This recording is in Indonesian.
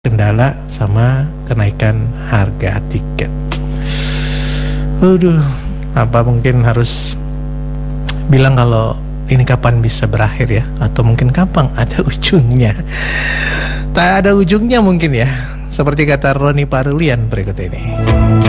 kendala sama kenaikan harga tiket. Aduh, apa mungkin harus bilang kalau ini kapan bisa berakhir ya, atau mungkin kapan ada ujungnya. Tak ada ujungnya mungkin ya, seperti kata Roni Parulian berikut ini.